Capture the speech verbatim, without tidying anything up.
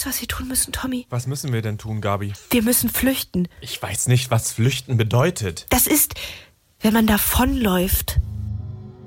Weißt du, was wir tun müssen, Tommy? Was müssen wir denn tun, Gabi? Wir müssen flüchten. Ich weiß nicht, was flüchten bedeutet. Das ist, wenn man davonläuft.